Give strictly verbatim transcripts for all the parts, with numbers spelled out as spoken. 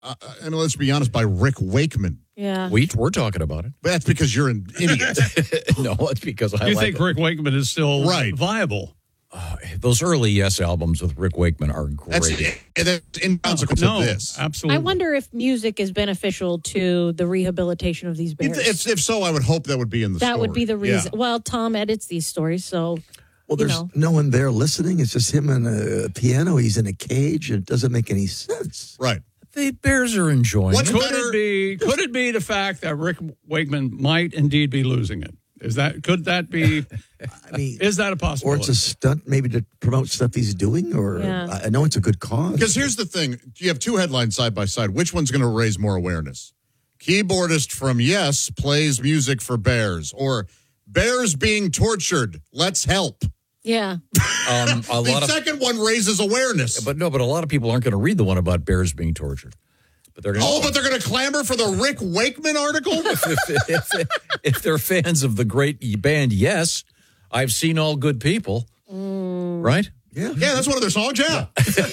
uh, I mean, let's be honest, by Rick Wakeman. Yeah. We, we're talking about it. But that's because you're an idiot. No, it's because I You like think it. Rick Wakeman is still Right. viable? Uh, those early Yes albums with Rick Wakeman are great. That's, that's inconsequential no, to this. absolutely. I wonder if music is beneficial to the rehabilitation of these bears. If, if so, I would hope that would be in the that story. would be the reason. Yeah. Well, Tom edits these stories, so Well, you there's know. no one there listening. It's just him and a piano. He's in a cage. It doesn't make any sense. Right. The Bears are enjoying What's it. Could better- it be? Could it be the fact that Rick Wakeman might indeed be losing it? Is that could that be? I mean, Is that a or possibility? it's a stunt maybe to promote stuff he's doing, or Yeah. I know it's a good cause. Because here's the thing. You have two headlines side by side. Which one's going to raise more awareness? Keyboardist from Yes plays music for Bears, or Bears being tortured. Let's help. Yeah. Um, a The lot of, second one raises awareness. but no, but a lot of people aren't going to read the one about bears being tortured. But they're going. Oh, but they're going to clamor for the Rick Wakeman article? if, if, if they're fans of the great band, Yes, I've seen all good people. Right? Yeah. Yeah, that's one of their songs, yeah.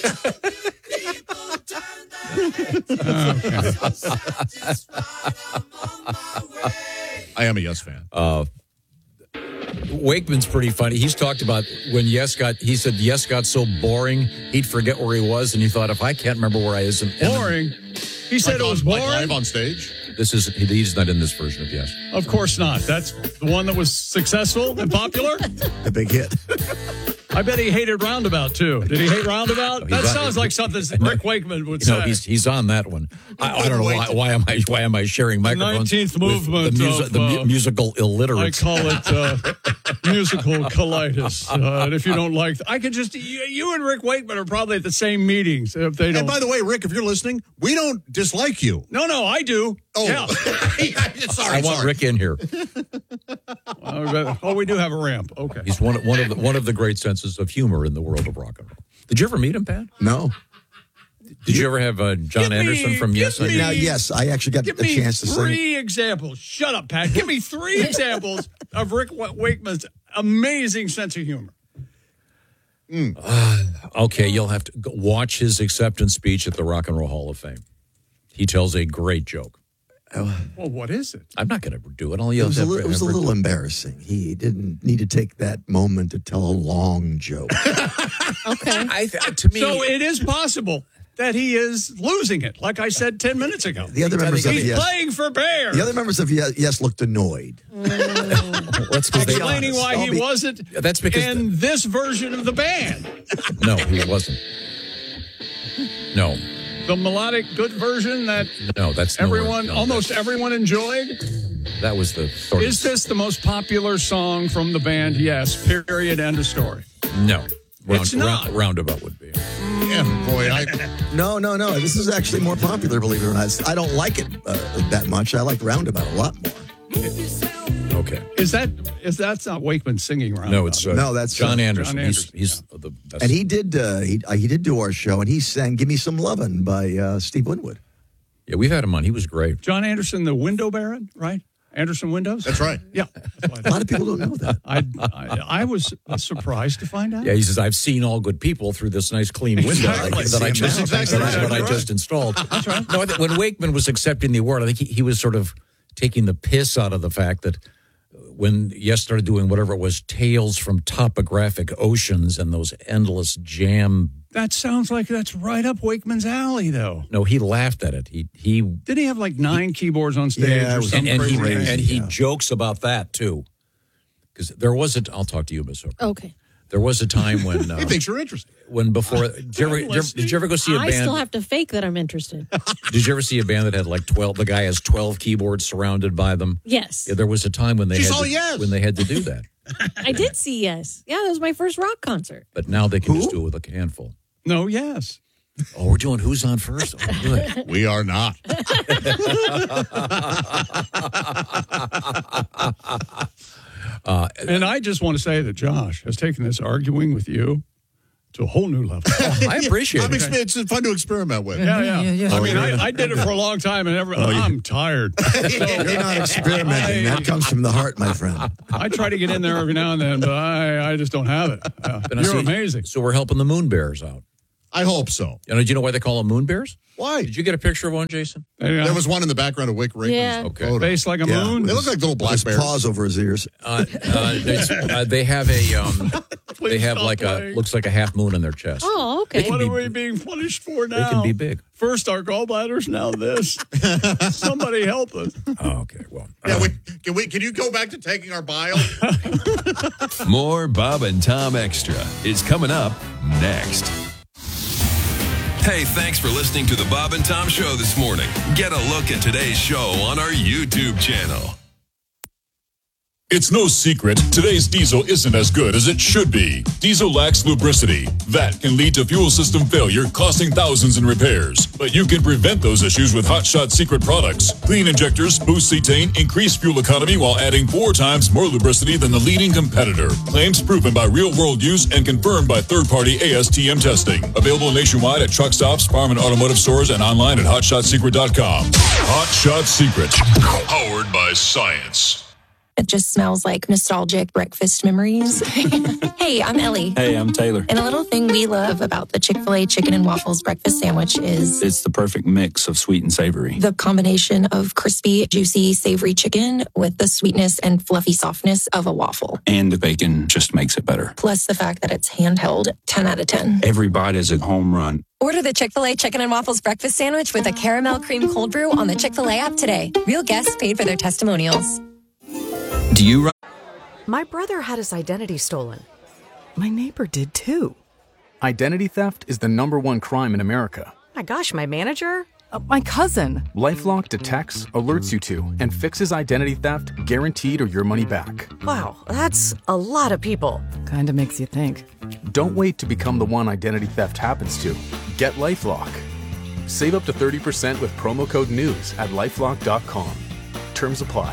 I am a Yes fan. Uh, Wakeman's pretty funny. He's talked about when Yes got, he said Yes got so boring, he'd forget where he was, and he thought, if I can't remember where I is. And, and boring. He said Like it was on- like boring. live on stage? This is, he's not in this version of Yes. Of course not. That's the one that was successful and popular. A big hit. I bet he hated Roundabout too. Did he hate Roundabout? he's That on- sounds like something Rick Wakeman would No, say. he's he's on that one. I, I don't know why, why am I why am I sharing microphones? nineteenth with movement the, musi- of, the mu- uh, musical I illiterates. call it uh, musical colitis. Uh, and if you don't like, I could just you, you and Rick Wakeman are probably at the same meetings. If they don't, And by the way, Rick, if you're listening, we don't dislike you. no, no, I do. Oh, Yeah. sorry, I want sorry. Rick in here. Uh, oh, we do have a ramp. Okay. He's one of, one of the one of the great senses of humor in the world of rock and roll. Did you ever meet him, Pat? No. Did you ever have uh, John Give me- Anderson from give Yes? on me- your- Now, yes, I actually got Give a me chance to sing. three examples. Shut up, Pat. Give me three examples of Rick Wa- Wakeman's amazing sense of humor. Okay, you'll have to go watch his acceptance speech at the Rock and Roll Hall of Fame. He tells a great joke. Well, what is it? I'm not going to do it. I'll It yell. was, a, li- it was a little embarrassing. He didn't need to take that moment to tell a long joke. Okay. I, to me, So it is possible that he is losing it, like I said ten minutes ago. The other members of He's Yes, playing for Bears. the other members of Yes, yes looked annoyed. that's because they. Explaining why I'll he be- wasn't That's because in this version of the band. No, he wasn't. No, The melodic, good version that no, that's nowhere- everyone, no, almost everyone enjoyed. That, that was the sort Is of this the most popular song from the band? Yes, period, end of story. no. Round, It's not. round- roundabout would be. Yeah, boy, I, No, no, no. This is actually more popular, believe it or not. I don't like it uh, that much. I like Roundabout a lot more. Okay. Is that is that's not Wakeman singing around? No, it's uh, No, that's, John uh, Anderson. John He's, Anderson. he's the that's, And he did uh, he, uh, he did do our show, and he sang "Give Me Some Lovin'" by uh, Steve Winwood. yeah, we've had him on. He was great. John Anderson, the window baron, right? Anderson Windows. that's right. Yeah. A lot of people don't know that. I, I I was surprised to find out. Yeah, he says I've seen all good people through this nice clean window Exactly. that I just That's exactly that I- right. that I That's just installed. That's right. No, I think when Wakeman was accepting the award, I think he, he was sort of taking the piss out of the fact that when Yes started doing whatever it was, Tales from Topographic Oceans and those endless jam. That sounds like that's right up Wakeman's alley, though. No, he laughed at it. He he Did he have like nine keyboards on stage Yeah, it or was- something? and, and he crazy? and he yeah. jokes about that too, because there was a. I'll talk to you, Miss Hooker. Okay. There was a time when uh, He thinks you're interesting. when before did you, ever, did, you ever, did you ever go see a I band? still have to fake that I'm interested. Did you ever see a band that had like twelve? The guy has twelve keyboards surrounded by them. Yes. Yeah, there was a time when they She's had all to, yes. when they had to do that, I did see Yes. Yeah, that was my first rock concert. but now they can just do it with a handful. No, yes. Oh, we're doing Who's on first? Oh, good. We are not. Uh, And I just want to say that Josh has taken this arguing with you to a whole new level. I appreciate I'm it. exp- it's fun to experiment with. Yeah, yeah. Yeah, yeah. I mean, I, I did it for a long time, and every, I'm tired. You're not experimenting. That comes from the heart, my friend. I try to get in there every now and then, but I, I just don't have it. Uh, And I you're see- amazing. So we're helping the Moon Bears out. I hope so. You know, do you know why they call them moon bears? Why? Did you get a picture of one, Jason? Yeah. There was one in the background of Wick Raven's Yeah. Okay. photo. Face like a Yeah. moon. They look like little black His bears. paws over his ears. Uh, uh, there's- uh, they have a um, they have stop like playing. a looks like a half moon in their chest. Oh, They okay. can What be- are we being punished for now? They can be big. First our gallbladders, now this. Somebody help us. Oh, okay. Well, Yeah, we, can we? Can you go back to taking our bile? More Bob and Tom Extra is coming up next. Hey, thanks for listening to the Bob and Tom Show this morning. Get a look at today's show on our YouTube channel. It's no secret, today's diesel isn't as good as it should be. Diesel lacks lubricity. That can lead to fuel system failure, costing thousands in repairs. But you can prevent those issues with Hot Shot Secret products. Clean injectors, boost cetane, increase fuel economy while adding four times more lubricity than the leading competitor. Claims proven by real-world use and confirmed by third-party A S T M testing. Available nationwide at truck stops, farm and automotive stores, and online at hot shot secret dot com. Hot Shot Secret, powered by science. It just smells like nostalgic breakfast memories. Hey, I'm Ellie. Hey, I'm Taylor. And a little thing we love about the Chick-fil-A chicken and waffles breakfast sandwich is It's the perfect mix of sweet and savory. the combination of crispy, juicy, savory chicken with the sweetness and fluffy softness of a waffle. And the bacon just makes it better. Plus the fact that it's handheld, ten out of ten. Every bite is a home run. Order the Chick-fil-A Chicken and Waffles Breakfast Sandwich with a caramel cream cold brew on the Chick-fil-A app today. Real guests paid for their testimonials. Do you run? My brother had his identity stolen. My neighbor did too. Identity theft is the number one crime in America. My gosh, my manager? Uh, my cousin. LifeLock detects, alerts you to, and fixes identity theft guaranteed or your money back. Wow, that's a lot of people. Kinda makes you think. Don't wait to become the one identity theft happens to. Get LifeLock. Save up to thirty percent with promo code NEWS at lifelock dot com. Terms apply.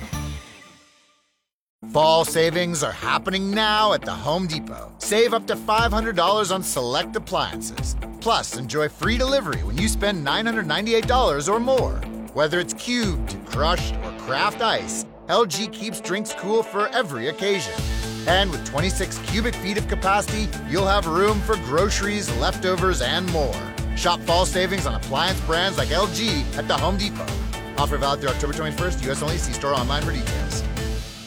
Fall savings are happening now at the Home Depot. Save up to five hundred dollars on select appliances. Plus, enjoy free delivery when you spend nine hundred ninety-eight dollars or more. Whether it's cubed, crushed, or craft ice, L G keeps drinks cool for every occasion. And with twenty-six cubic feet of capacity, you'll have room for groceries, leftovers, and more. Shop fall savings on appliance brands like L G at the Home Depot. Offer valid through October twenty-first, U S only. See store online for details.